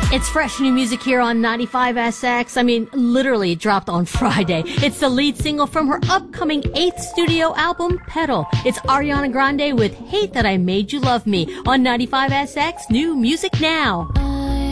It's fresh new music here on 95SX. I mean, literally it dropped on Friday. It's the lead single from her upcoming 8th studio album, Petal. It's Ariana Grande with Hate That I Made You Love Me on 95SX New Music Now.